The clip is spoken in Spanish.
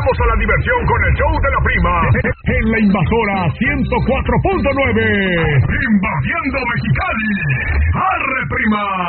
Regresamos a la diversión con el show de la prima. En la Invasora 104.9. Invadiendo Mexicali. ¡Arre, prima!